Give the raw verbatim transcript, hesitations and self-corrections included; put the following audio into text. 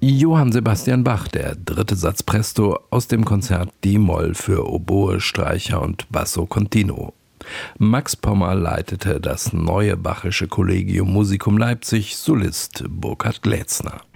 Johann Sebastian Bach, der dritte Satz Presto aus dem Konzert D-Moll für Oboe, Streicher und Basso Continuo. Max Pommer leitete das neue Bachische Collegium Musicum Leipzig, Solist Burkhard Glätzner.